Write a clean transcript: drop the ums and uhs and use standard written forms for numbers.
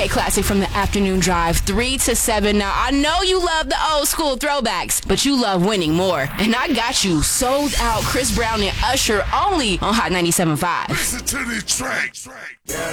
Okay, classic from the afternoon drive, 3 to 7. Now, I know you love the old school throwbacks, but you love winning more. And I got you. Sold Out, Chris Brown and Usher, only on Hot 97.5. Listen to this track.